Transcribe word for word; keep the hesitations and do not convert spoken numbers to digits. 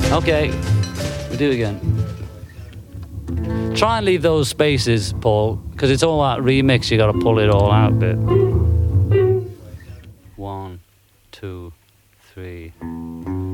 Okay, we do it again. Try and leave those spaces, Paul, because it's all that remix, you got to pull it all out a bit. One, two, three.